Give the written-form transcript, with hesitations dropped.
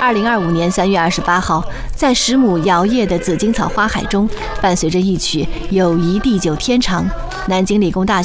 2025年3月28号，在10亩摇曳的紫荆草花海中，伴随着一曲《友谊地久天长》，南京理工大学